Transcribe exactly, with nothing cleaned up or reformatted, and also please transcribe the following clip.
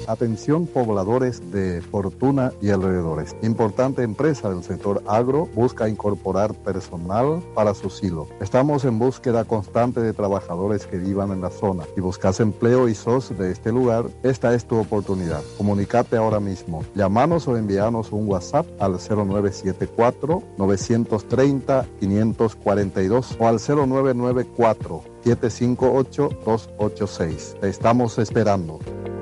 Atención pobladores de Fortuna y alrededores. Importante empresa del sector agro busca incorporar personal para su silo. Estamos en búsqueda constante de trabajadores que vivan en la zona. Si buscas empleo y sos de este lugar, esta es tu oportunidad. Comunicate ahora mismo. Llámanos o envíanos un WhatsApp al cero nueve siete cuatro, nueve tres cero, cinco cuatro dos o al cero nueve nueve cuatro, siete cinco ocho, dos ocho seis. Te estamos esperando.